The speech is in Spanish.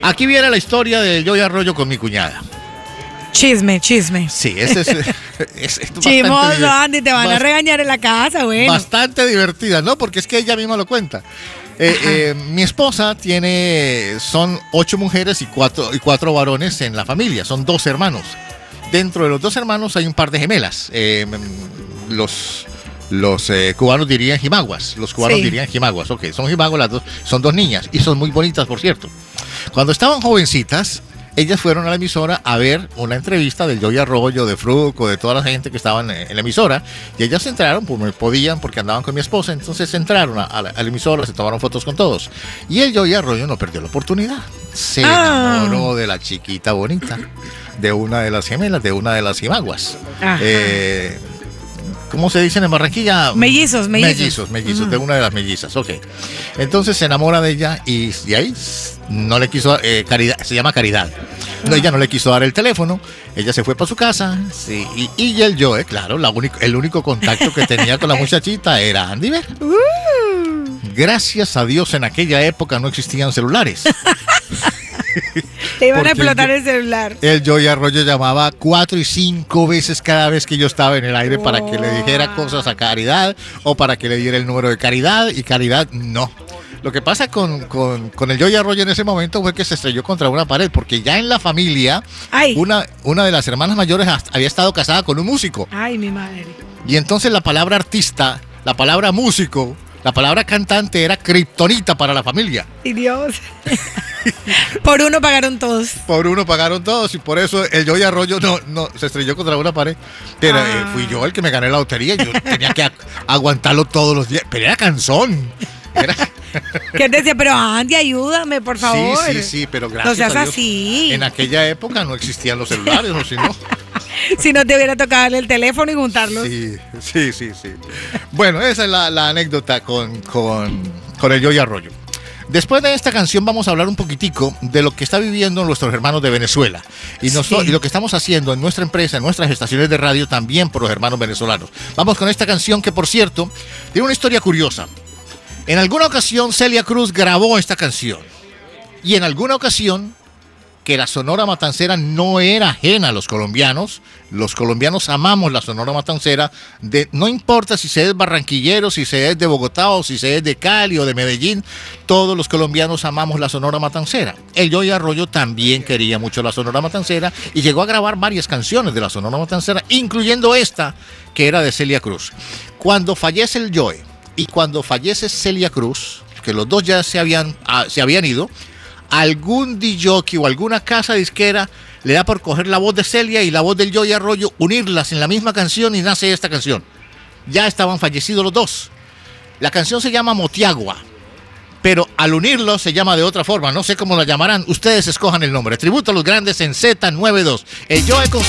Aquí viene la historia del Joey Arroyo con mi cuñada. Chisme. Sí, este es Chimoso, Andy, te van a regañar en la casa, bueno. Bastante divertida, ¿no? Porque es que ella misma lo cuenta. Mi esposa son 8 mujeres y 4 varones en la familia, son 2 hermanos. Dentro de los 2 hermanos hay un par de gemelas. Los cubanos dirían jimaguas. Los cubanos dirían jimaguas. Ok, son jimaguas las dos. Son 2 niñas y son muy bonitas, por cierto. Cuando estaban jovencitas, ellas fueron a la emisora a ver una entrevista del Joey Arroyo, de Fruco, de toda la gente que estaba en la emisora. Y ellas entraron, pues podían, porque andaban con mi esposa. Entonces entraron a la emisora, se tomaron fotos con todos. Y el Joey Arroyo no perdió la oportunidad. Se enamoró de la chiquita bonita, de una de las gemelas, de una de las jimaguas. ¿Cómo se dicen en Barranquilla? Mellizos. De una de las mellizas, ok. Entonces se enamora de ella y ahí no le quiso, Caridad, se llama Caridad. No, ella no le quiso dar el teléfono, ella se fue para su casa, sí, y el Joey, claro, el único contacto que tenía con la muchachita era Andy Ver. Gracias a Dios en aquella época no existían celulares. Te iban a explotar el celular. El Joey Arroyo llamaba 4 y 5 veces cada vez que yo estaba en el aire para que le dijera cosas a Caridad o para que le diera el número de Caridad, y Caridad no. Lo que pasa con el Joey Arroyo en ese momento fue que se estrelló contra una pared, porque ya en la familia una de las hermanas mayores había estado casada con un músico. Ay, mi madre. Y entonces la palabra artista, la palabra músico, la palabra cantante era kriptonita para la familia. Y Dios. Por uno pagaron todos. Y por eso el Joey Arroyo no se estrelló contra una pared. Pero fui yo el que me gané la lotería. Yo tenía que aguantarlo todos los días. Pero era cansón. ¿Qué te decía? Pero Andy, ayúdame, por favor. Sí, pero gracias no seas a Dios, así. en aquella época no existían los celulares, o si no. Si no te hubiera tocado darle el teléfono y juntarlos. Sí. Bueno, esa es la anécdota con el Joey Arroyo. Después de esta canción vamos a hablar un poquitico de lo que está viviendo nuestros hermanos de Venezuela y lo que estamos haciendo en nuestra empresa, en nuestras estaciones de radio, también por los hermanos venezolanos. Vamos con esta canción que, por cierto, tiene una historia curiosa. En alguna ocasión Celia Cruz grabó esta canción y en alguna ocasión que la Sonora Matancera no era ajena a los colombianos. Los colombianos amamos la Sonora Matancera, no importa si se es barranquillero, si se es de Bogotá o si se es de Cali o de Medellín, todos los colombianos amamos la Sonora Matancera. El Joey Arroyo también quería mucho la Sonora Matancera y llegó a grabar varias canciones de la Sonora Matancera, incluyendo esta, que era de Celia Cruz. Cuando fallece el Joey y cuando fallece Celia Cruz, que los dos ya se habían ido, algún DJ o alguna casa disquera le da por coger la voz de Celia y la voz del Joey Arroyo, unirlas en la misma canción y nace esta canción. Ya estaban fallecidos los dos. La canción se llama Motiagua, pero al unirlos se llama de otra forma. No sé cómo la llamarán. Ustedes escojan el nombre. Tributo a los grandes en Z92. El Joey con